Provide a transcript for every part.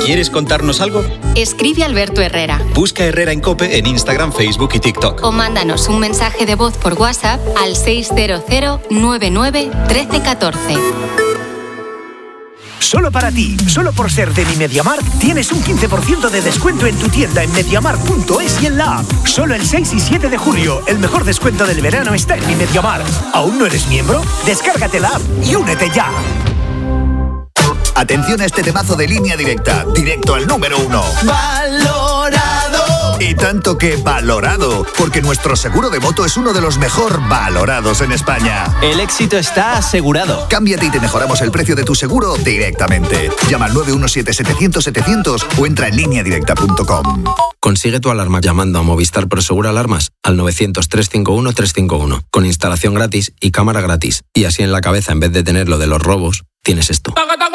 ¿Quieres contarnos algo? Escribe Alberto Herrera. Busca Herrera en COPE en Instagram, Facebook y TikTok. O mándanos un mensaje de voz por WhatsApp al 600 99 1314. Solo para ti, solo por ser de Mi MediaMarkt, tienes un 15% de descuento en tu tienda en MediaMarkt.es y en la app. Solo el 6 y 7 de julio, el mejor descuento del verano está en Mi MediaMarkt. ¿Aún no eres miembro? Descárgate la app y únete ya. Atención a este temazo de Línea Directa, directo al número 1. ¡Valorado! Y tanto que valorado, porque nuestro seguro de moto es uno de los mejor valorados en España. El éxito está asegurado. Cámbiate y te mejoramos el precio de tu seguro directamente. Llama al 917-700-700 o entra en lineadirecta.com. Consigue tu alarma llamando a Movistar Prosegur Alarmas al 900-351-351, con instalación gratis y cámara gratis. Y así en la cabeza, en vez de tener lo de los robos, tienes esto.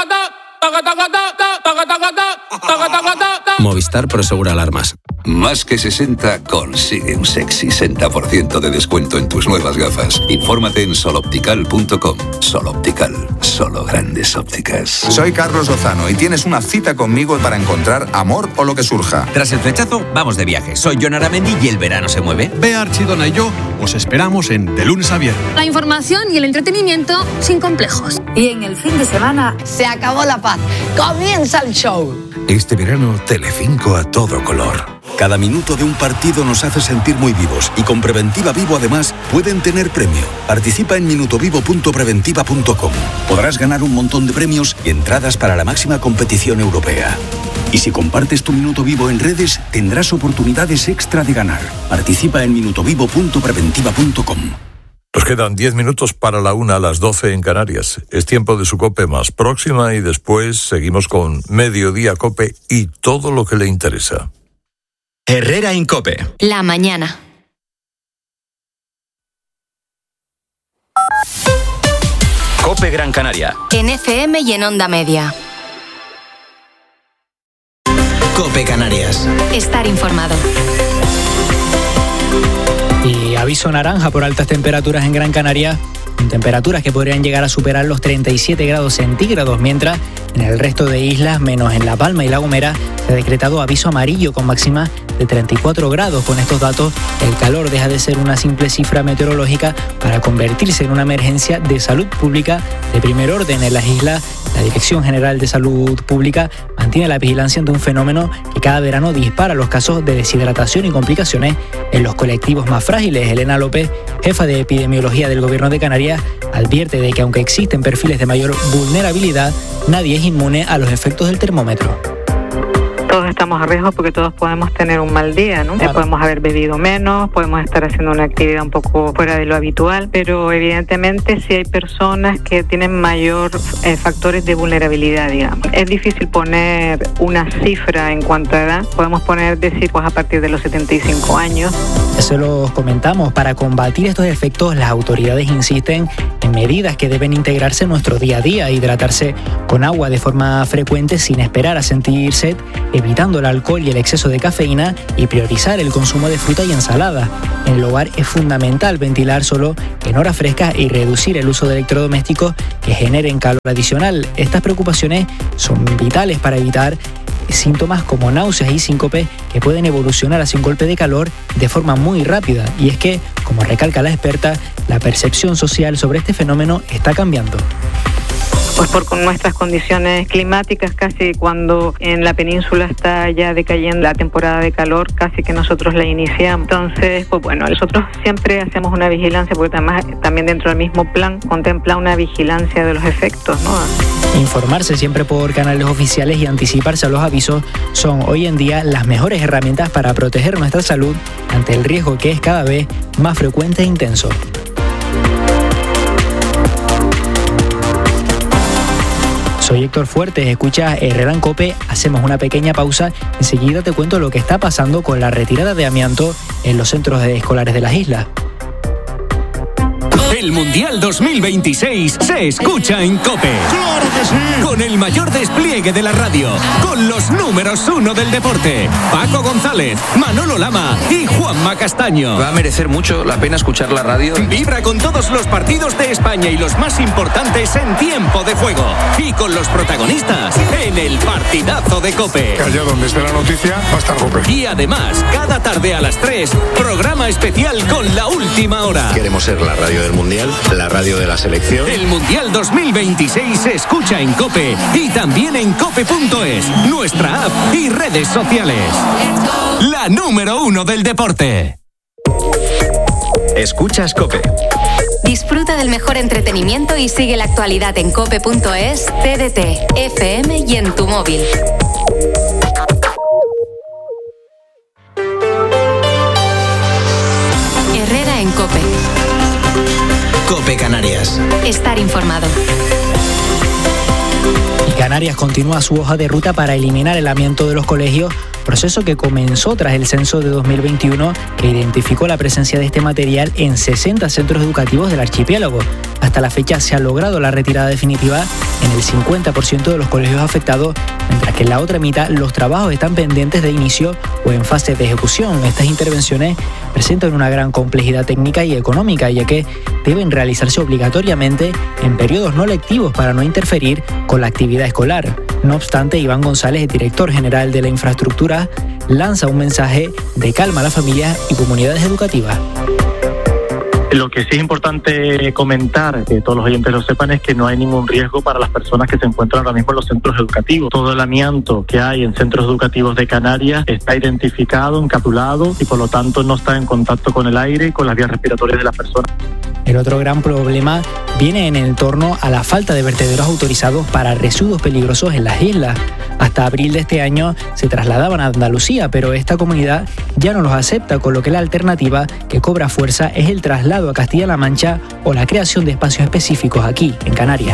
Movistar Prosegur Alarmas. Más que 60 consigue un sexy 60% de descuento en tus nuevas gafas. Infórmate en soloptical.com. Soloptical, solo grandes ópticas. Soy Carlos Lozano y tienes una cita conmigo para encontrar amor o lo que surja. Tras el flechazo, vamos de viaje. Soy Jon Aramendi y el verano se mueve. Bea Archidona y yo os esperamos en De Lunes a Viernes. La información y el entretenimiento sin complejos. Y en el fin de semana se acabó la paz. Comienza el show. Este verano, Telecinco a todo color. Cada minuto de un partido nos hace sentir muy vivos y con Preventiva Vivo además pueden tener premio. Participa en minutovivo.preventiva.com. Podrás ganar un montón de premios y entradas para la máxima competición europea. Y si compartes tu Minuto Vivo en redes, tendrás oportunidades extra de ganar. Participa en minutovivo.preventiva.com. Nos quedan 10 minutos para la 1 a las 12 en Canarias. Es tiempo de su COPE más próxima y después seguimos con Mediodía COPE y todo lo que le interesa. Herrera en COPE. La mañana. COPE Gran Canaria. En FM y en Onda Media. COPE Canarias. Estar informado. Y aviso naranja por altas temperaturas en Gran Canaria, con temperaturas que podrían llegar a superar los 37 grados centígrados, mientras en el resto de islas, menos en La Palma y La Gomera, se ha decretado aviso amarillo con máxima de 34 grados. Con estos datos, el calor deja de ser una simple cifra meteorológica para convertirse en una emergencia de salud pública de primer orden en las islas. La Dirección General de Salud Pública mantiene la vigilancia ante un fenómeno que cada verano dispara los casos de deshidratación y complicaciones en los colectivos más frágiles. Elena López, jefa de epidemiología del Gobierno de Canarias, advierte de que aunque existen perfiles de mayor vulnerabilidad, nadie es inmune a los efectos del termómetro. Todos estamos a riesgo porque todos podemos tener un mal día, ¿no? Claro. Podemos haber bebido menos, podemos estar haciendo una actividad un poco fuera de lo habitual, pero evidentemente sí hay personas que tienen mayor factores de vulnerabilidad, digamos. Es difícil poner una cifra en cuanto a edad, podemos decir pues a partir de los 75 años. Eso los comentamos. Para combatir estos efectos, las autoridades insisten en medidas que deben integrarse en nuestro día a día: hidratarse con agua de forma frecuente sin esperar a sentir sed, evitando el alcohol y el exceso de cafeína, y priorizar el consumo de fruta y ensalada. En el hogar es fundamental ventilar solo en horas frescas y reducir el uso de electrodomésticos que generen calor adicional. Estas preocupaciones son vitales para evitar síntomas como náuseas y síncope que pueden evolucionar hacia un golpe de calor de forma muy rápida. Y es que, como recalca la experta, la percepción social sobre este fenómeno está cambiando. Pues por nuestras condiciones climáticas, casi cuando en la península está ya decayendo la temporada de calor, casi que nosotros la iniciamos. Entonces, pues bueno, nosotros siempre hacemos una vigilancia, porque además también dentro del mismo plan contempla una vigilancia de los efectos, ¿no? Informarse siempre por canales oficiales y anticiparse a los avisos son hoy en día las mejores herramientas para proteger nuestra salud ante el riesgo que es cada vez más frecuente e intenso. Soy Héctor Fuertes, escucha Herrera en COPE, hacemos una pequeña pausa, enseguida te cuento lo que está pasando con la retirada de amianto en los centros escolares de las islas. El Mundial 2026 se escucha en COPE. ¡Claro que sí! Con el mayor despliegue de la radio, con los números 1 del deporte, Paco González, Manolo Lama y Juanma Castaño. Va a merecer mucho la pena escuchar la radio. Vibra con todos los partidos de España y los más importantes en tiempo de juego. Y con los protagonistas, en el partidazo de COPE. Que allá donde esté la noticia va a estar COPE. Y además, cada tarde a las 3, programa especial con La Última Hora. Queremos ser la radio del Mundial, la radio de la selección. El Mundial 2026 se escucha en COPE y también en cope.es, nuestra app y redes sociales. La número 1 del deporte. Escuchas COPE. Disfruta del mejor entretenimiento y sigue la actualidad en cope.es, TDT, FM y en tu móvil. Herrera en COPE. COPE Canarias. Estar informado. Y Canarias continúa su hoja de ruta para eliminar el amianto de los colegios, proceso que comenzó tras el censo de 2021 que identificó la presencia de este material en 60 centros educativos del archipiélago. Hasta la fecha se ha logrado la retirada definitiva en el 50% de los colegios afectados, mientras que en la otra mitad los trabajos están pendientes de inicio o en fase de ejecución. Estas intervenciones presentan una gran complejidad técnica y económica, ya que deben realizarse obligatoriamente en periodos no lectivos para no interferir con la actividad escolar. No obstante, Iván González, director general de la infraestructura, lanza un mensaje de calma a las familias y comunidades educativas. Lo que sí es importante comentar, que todos los oyentes lo sepan, es que no hay ningún riesgo para las personas que se encuentran ahora mismo en los centros educativos. Todo el amianto que hay en centros educativos de Canarias está identificado, encapsulado y por lo tanto no está en contacto con el aire y con las vías respiratorias de las personas. El otro gran problema viene en torno a la falta de vertederos autorizados para residuos peligrosos en las islas. Hasta abril de este año se trasladaban a Andalucía, pero esta comunidad ya no los acepta, con lo que la alternativa que cobra fuerza es el traslado a Castilla-La Mancha o la creación de espacios específicos aquí, en Canarias.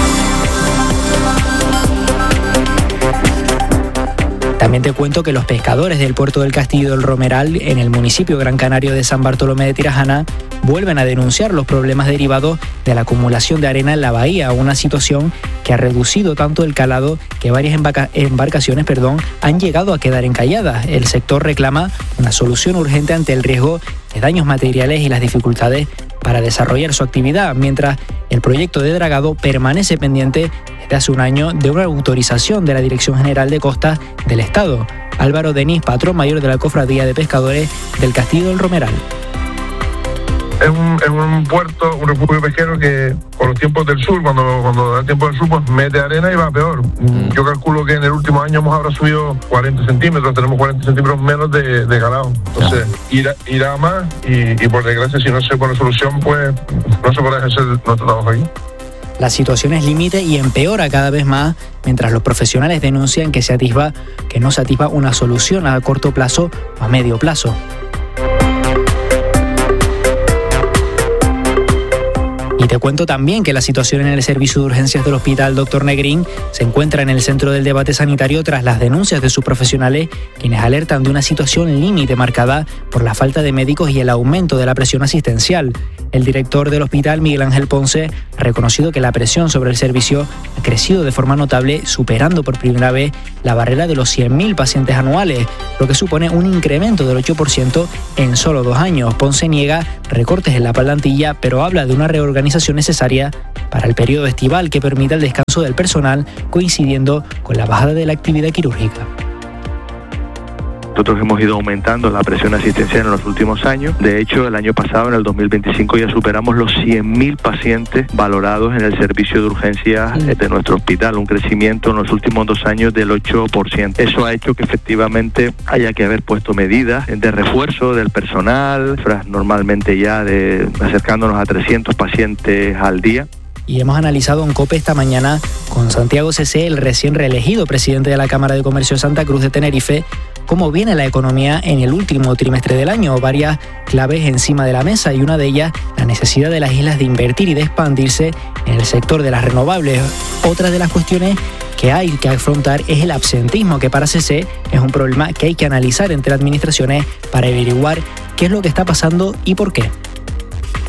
También te cuento que los pescadores del puerto del Castillo del Romeral, en el municipio gran canario de San Bartolomé de Tirajana, vuelven a denunciar los problemas derivados de la acumulación de arena en la bahía, una situación que ha reducido tanto el calado que varias embarcaciones han llegado a quedar encalladas. El sector reclama una solución urgente ante el riesgo de daños materiales y las dificultades para desarrollar su actividad, mientras el proyecto de dragado permanece pendiente desde hace un año de una autorización de la Dirección General de Costas del Estado. Álvaro Denis, patrón mayor de la Cofradía de Pescadores del Castillo del Romeral. Es un puerto, un refugio pesquero que con los tiempos del sur, cuando da el tiempo del sur, pues mete arena y va peor. Yo calculo que en el último año habrá subido 40 centímetros, tenemos 40 centímetros menos de calado. Entonces, irá más y por desgracia, si no se pone solución, pues no se podrá ejercer nuestro trabajo aquí. La situación es límite y empeora cada vez más, mientras los profesionales denuncian que no se atisba una solución a corto plazo o a medio plazo. Y te cuento también que la situación en el servicio de urgencias del Hospital Dr. Negrín se encuentra en el centro del debate sanitario tras las denuncias de sus profesionales, quienes alertan de una situación límite marcada por la falta de médicos y el aumento de la presión asistencial. El director del hospital, Miguel Ángel Ponce, ha reconocido que la presión sobre el servicio ha crecido de forma notable, superando por primera vez la barrera de los 100.000 pacientes anuales, lo que supone un incremento del 8% en solo 2 años. Ponce niega recortes en la plantilla, pero habla de una reorganización necesaria para el periodo estival que permita el descanso del personal, coincidiendo con la bajada de la actividad quirúrgica. Nosotros hemos ido aumentando la presión asistencial en los últimos años. De hecho, el año pasado, en el 2025, ya superamos los 100.000 pacientes valorados en el servicio de urgencias de nuestro hospital, un crecimiento en los últimos 2 años del 8%. Eso ha hecho que efectivamente haya que haber puesto medidas de refuerzo del personal, normalmente ya acercándonos a 300 pacientes al día. Y hemos analizado en COPE esta mañana con Santiago Cesé, el recién reelegido presidente de la Cámara de Comercio de Santa Cruz de Tenerife, cómo viene la economía en el último trimestre del año. Varias claves encima de la mesa y una de ellas, la necesidad de las islas de invertir y de expandirse en el sector de las renovables. Otra de las cuestiones que hay que afrontar es el absentismo, que para Cesé es un problema que hay que analizar entre administraciones para averiguar qué es lo que está pasando y por qué.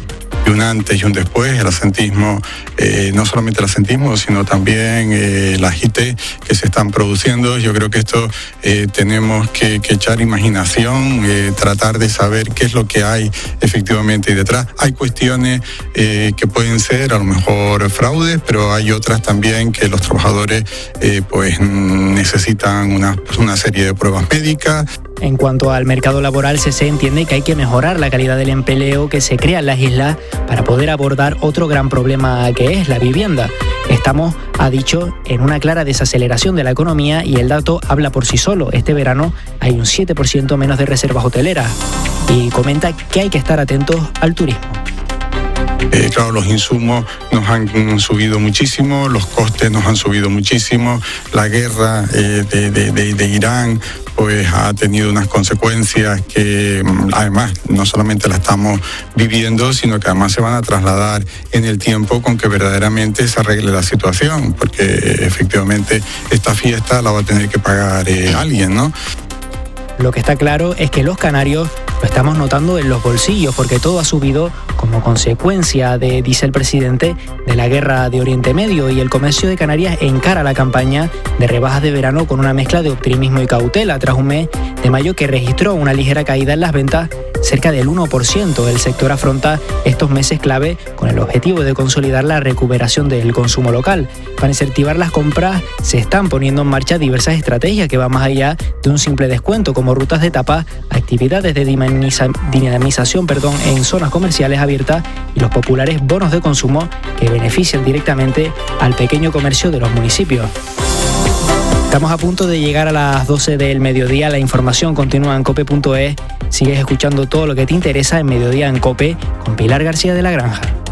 un antes y un después. El asentismo, no solamente el asentismo, sino también las IT que se están produciendo. Yo creo que esto tenemos que echar imaginación, tratar de saber qué es lo que hay efectivamente ahí detrás. Hay cuestiones que pueden ser a lo mejor fraudes, pero hay otras también que los trabajadores pues necesitan una serie de pruebas médicas. En cuanto al mercado laboral, se entiende que hay que mejorar la calidad del empleo que se crea en las islas para poder abordar otro gran problema que es la vivienda. Estamos, ha dicho, en una clara desaceleración de la economía y el dato habla por sí solo. Este verano hay un 7% menos de reservas hoteleras y comenta que hay que estar atentos al turismo. Claro, los insumos nos han subido muchísimo, los costes nos han subido muchísimo, la guerra de Irán pues ha tenido unas consecuencias que además no solamente la estamos viviendo, sino que además se van a trasladar en el tiempo con que verdaderamente se arregle la situación, porque efectivamente esta fiesta la va a tener que pagar alguien, ¿no? Lo que está claro es que los canarios lo estamos notando en los bolsillos, porque todo ha subido como consecuencia dice el presidente, de la guerra de Oriente Medio, y el comercio de Canarias encara la campaña de rebajas de verano con una mezcla de optimismo y cautela, tras un mes de mayo que registró una ligera caída en las ventas, cerca del 1%. El sector afronta estos meses clave con el objetivo de consolidar la recuperación del consumo local. Para incentivar las compras se están poniendo en marcha diversas estrategias que van más allá de un simple descuento, como rutas de tapa, actividades de dinamización en zonas comerciales abiertas y los populares bonos de consumo que benefician directamente al pequeño comercio de los municipios. Estamos a punto de llegar a las 12 del mediodía. La información continúa en cope.es. Sigues escuchando todo lo que te interesa en Mediodía en Cope con Pilar García de la Granja.